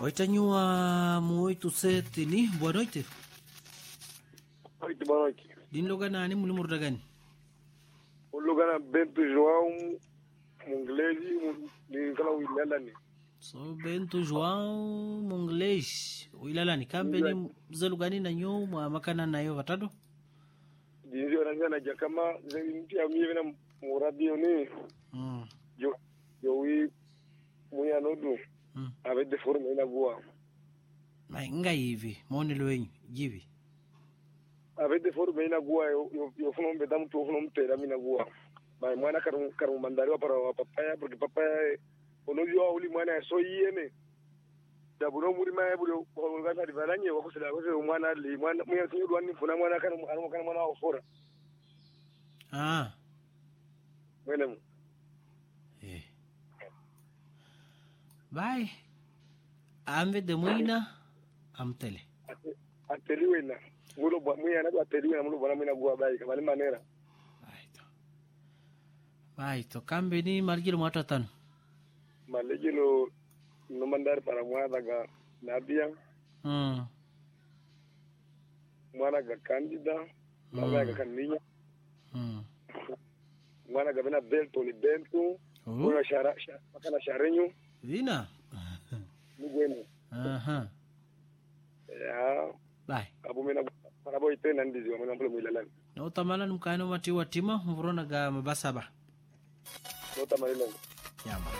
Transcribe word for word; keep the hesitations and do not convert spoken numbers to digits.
Oitanyua muito sete ni boa noite. Noite, boa noite. Din lugar nani muli murdagan? O lugar na Bento João, Munglesi, ni kala wilalani. So Bento João, Munglesi, wilalani. Kambe ni zalugani na nyo makana na yo watado? Dinzi wananga na jakama zinti ya miye na muradio ni. Mm. Yo yo wi muya nodu. Mm. Ave de forma ina gua. Ma inga hivi, moni lwenyu, jivi. Ave de forma ina gua yo yo yo funo mbeda mtu funo mtera mina gua. Ma mwana karu karu mandariwa para wa papaya porque papaya onozi wa uli mwana so yene. Daburo muri ma yaburo ko ngata divalanye wako sala ko mwana li mwana muya sinyo dwani funa mwana kana kana mwana wa fora. Ah. Mwene. Eh. Bye. Amve de muina amtele. Ateliwe na. Mulo bwa muya na ateliwe na mulo bwana mina gua bai kama manera. Baito. Baito kambe ni margiro mwata tano. Malejilo no mandar para mwana ga Nabia. Mm. Mwana ga Candida, mwana ga Kaninya. Mm. Mwana ga bena Bento ni Bento. Mwana shara makana sharenyo. Vina. Ni bueno. Aha. Ya. Bye. Abu mena para boy tena ndizi wa mwana mpole mwilalan. Na utamala numkano mati watima mvrona ga mabasaba. Nota malilo. Yamba.